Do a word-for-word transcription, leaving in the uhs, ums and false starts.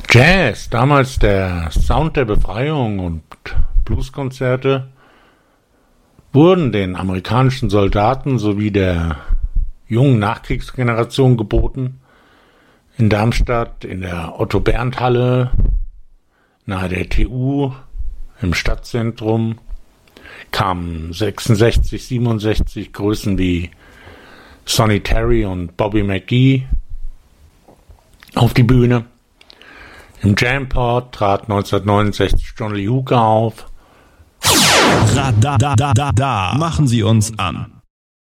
Jazz, damals der Sound der Befreiung und Blueskonzerte, wurden den amerikanischen Soldaten sowie der jungen Nachkriegsgeneration geboten. In Darmstadt, in der Otto-Berndt-Halle, nahe der T U, im Stadtzentrum, kamen sechsundsechzig, siebenundsechzig Größen wie Sonny Terry und Bobby McGee auf die Bühne. Im Jampot trat neunzehnhundertneunundsechzig John Lee Hooker auf. Da, da, da, da, da, machen Sie uns an.